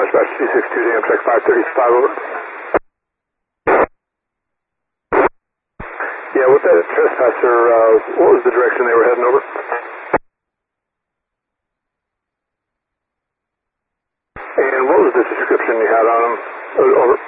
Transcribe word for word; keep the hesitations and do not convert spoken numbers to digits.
dispatch two six two to Amtrak five thirty-five, over. Yeah, with that trespasser, uh, what was the direction they were heading, over? And what was the description you had on them? Over.